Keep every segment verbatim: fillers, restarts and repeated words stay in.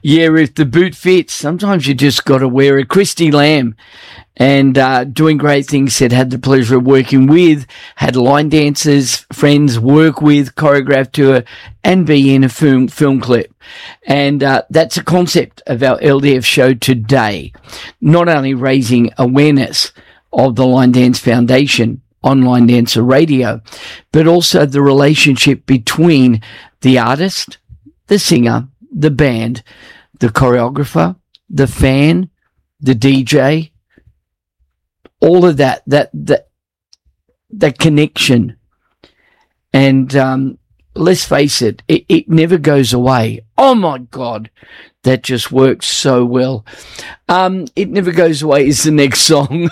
Yeah, if the boot fits, sometimes you just got to wear it. Christy Lamb, and uh, doing great things, said, had the pleasure of working with, had line dancers, friends work with, choreographed to her, and be in a film, film clip. And uh, that's a concept of our L D F show today, not only raising awareness of the Line Dance Foundation on Line Dancer Radio, but also the relationship between the artist, the singer, the band, the choreographer, the fan, the D J, all of that, that, that, that connection. And, um, let's face it, it, it never goes away. Oh my God, that just works so well. Um, It Never Goes Away is the next song.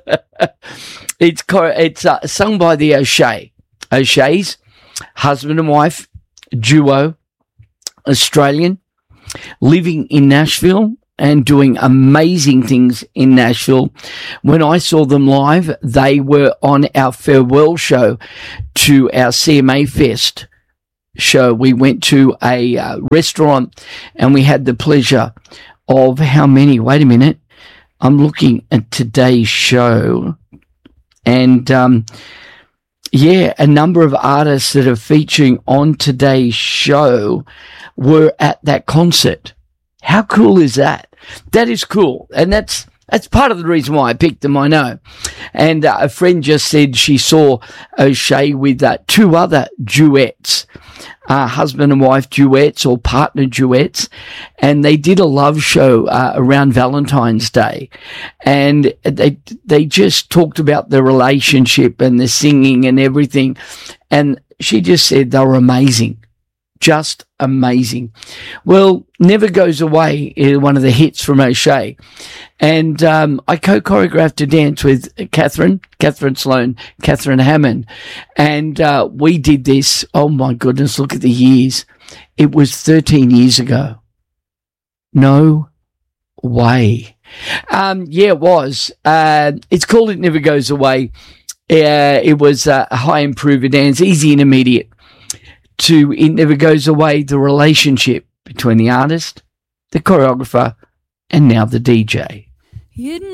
it's, it's, uh, sung by the O'Shea, O'Sheas, husband and wife, duo, Australian, living in Nashville and doing amazing things in Nashville. When I saw them live, they were on our farewell show to our C M A Fest show. We went to a uh, restaurant and we had the pleasure of how many? Wait a minute. I'm looking at today's show and, um, yeah, a number of artists that are featuring on today's show were at that concert. How cool is that? That is cool. And that's, that's part of the reason why I picked them, I know. And uh, a friend just said she saw O'Shea with uh, two other duets, uh, husband and wife duets or partner duets. And they did a love show uh, around Valentine's Day. And they, they just talked about the relationship and the singing and everything. And she just said they were amazing. Just amazing. Well, Never Goes Away is one of the hits from O'Shea. And um, I co-choreographed a dance with Catherine, Catherine Sloan, Catherine Hammond. And uh, we did this, oh my goodness, look at the years. It was thirteen years ago. No way. Um, yeah, it was. Uh, it's called It Never Goes Away. Uh, it was uh, a high improver dance, easy and immediate. To It Never Goes Away, the relationship between the artist, the choreographer, and now the D J.